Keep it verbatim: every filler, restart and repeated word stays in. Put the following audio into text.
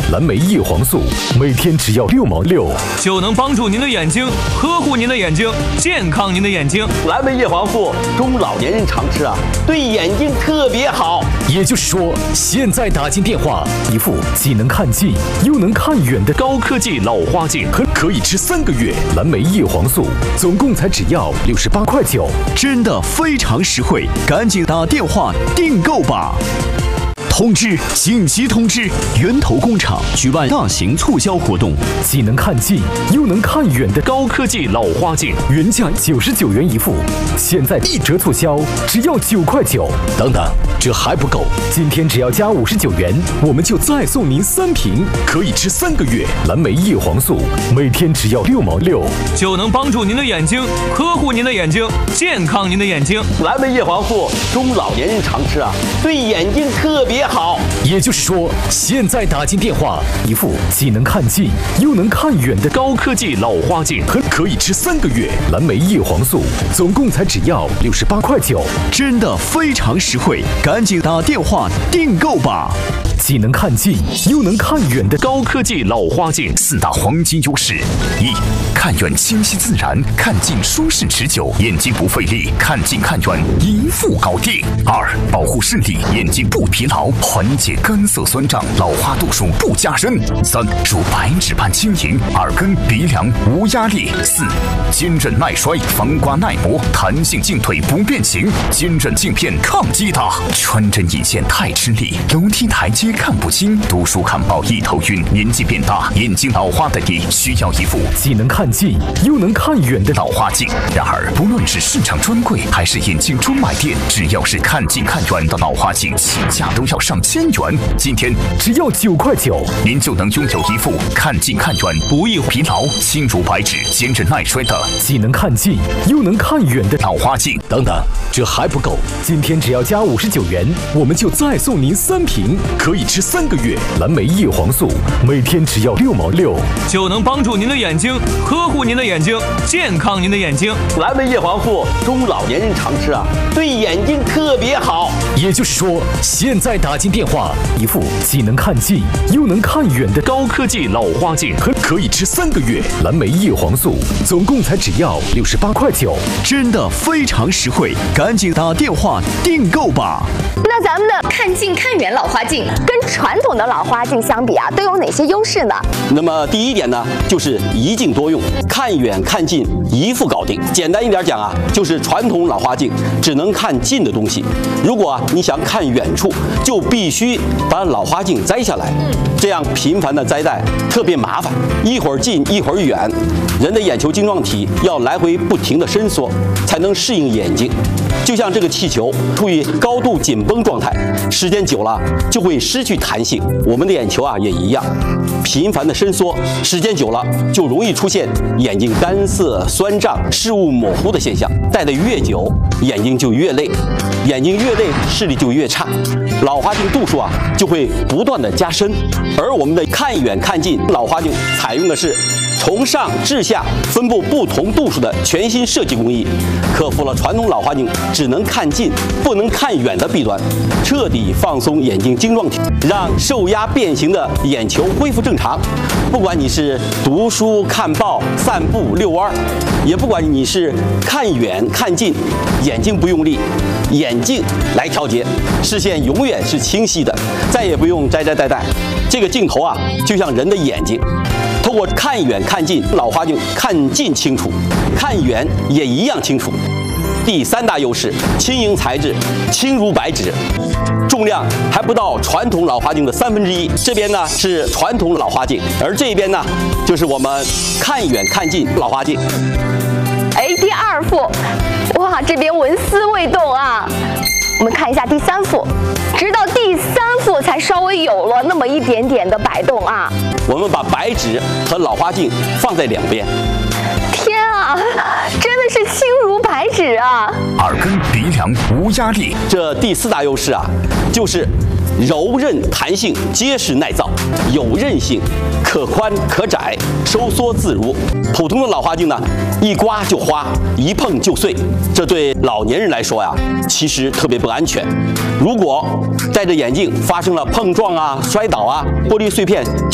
蓝莓叶黄素，每天只要六毛六， 就能帮助您的眼睛，呵护您的眼睛，健康您的眼睛。 蓝莓叶黄素中老年人常吃啊，对眼睛特别好。 也就是说，现在打进电话，一副既能看近又能看远的高科技老花镜，可可以吃三个月。蓝莓叶黄素总共才只要六十八块九， 真的非常实惠，赶紧打电话订购吧！通知！紧急通知！源头工厂举办大型促销活动， 既能看近又能看远的高科技老花镜，原价九十九元一副，现在一折促销只要九块九。等等，这还不够，今天只要加五十九元，我们就再送您三瓶，可以吃三个月。蓝莓叶黄素，每天只要六毛六， 就能帮助您的眼睛，呵护您的眼睛，健康您的眼睛。 蓝莓叶黄素中老年人常吃啊，对眼睛特别好。 也就是说，现在打进电话，一副既能看近又能看远的高科技老花镜，可可以吃三个月。蓝莓叶黄素总共才只要六十八块九， 真的非常实惠，赶紧打电话订购吧！ 既能看近又能看远的高科技老花镜， 四大黄金优势：一、看远清晰自然，看近舒适持久，眼睛不费力，看近看远一副搞定；二、保护视力，眼睛不疲劳，缓解干涩酸胀，老花度数不加深；三、如白纸般轻盈，耳根鼻梁无压力；四、坚韧耐摔，防刮耐磨，弹性镜腿不变形，坚韧镜片抗击打。穿针引线太吃力，楼梯台阶看不清，读书看报一头晕，年纪变大，眼睛老花的你需要一副既能看近又能看远的老花镜。然而，不论是市场专柜还是眼镜专卖店，只要是看近看远的老花镜，起价都要上千元。今天只要九块九， 您就能拥有一副看近看远不易疲劳、轻如白纸、坚韧耐摔的既能看近又能看远的老花镜。 等等，这还不够，今天只要加五十九元，我们就再送您三瓶，可以吃三个月。蓝莓叶黄素，每天只要六毛六， 就能帮助您的眼睛，呵护您的眼睛，健康您的眼睛。 蓝莓叶黄素中老年人常吃啊，对眼睛特别好。 也就是说，现在打进电话，一副既能看近又能看远的高科技老花镜， 可可以吃三个月。蓝莓叶黄素总共才只要六十八块九， 真的非常实惠，赶紧打电话订购吧！ 那咱们的看近看远老花镜跟传统的老花镜相比啊，都有哪些优势呢？ 那么第一点呢，就是一镜多用，看远看近一副搞定。简单一点讲啊，就是传统老花镜只能看近的东西，如果啊你想看远处，就必须把老花镜摘下来，这样频繁的摘戴特别麻烦，一会儿近一会儿远，人的眼球晶状体要来回不停的伸缩，才能适应眼睛。就像这个气球处于高度紧绷状态，时间久了就会失去弹性。我们的眼球啊也一样，频繁的伸缩，时间久了就容易出现眼睛干涩、酸胀、视物模糊的现象。戴得越久，眼睛就越累，眼睛越累，视力就越差，老花镜度数啊就会不断的加深。而我们的看远看近老花镜采用的是从上至下分布不同度数的全新设计工艺，克服了传统老花镜只能看近不能看远的弊端，彻底放松眼睛晶状体，让受压变形的眼球恢复正常。不管你是读书、看报、散步、遛弯，也不管你是看远看近，眼睛不用力，眼镜来调节，视线永远是清晰的，再也不用摘摘戴戴。这个镜头啊，就像人的眼睛。通过看远看近，老花镜看近清楚，看远也一样清楚。第三大优势，轻盈材质，轻如白纸，重量还不到传统老花镜的三分之一。这边呢是传统老花镜，而这边呢就是我们看远看近老花镜。 哎，第二副，哇，这边纹丝未动啊。我们看一下第三副，直到第三副才稍微有了那么一点点的摆动啊。 我们把白纸和老花镜放在两边。 天啊，真的是轻如白纸啊！ 耳根鼻梁无压力。 这第四大优势啊，就是柔韧弹性、结实耐造，有韧性，可宽可窄，收缩自如。普通的老花镜呢，一刮就花，一碰就碎，这对老年人来说呀，其实特别不安全。如果戴着眼镜发生了碰撞啊、摔倒啊、玻璃碎片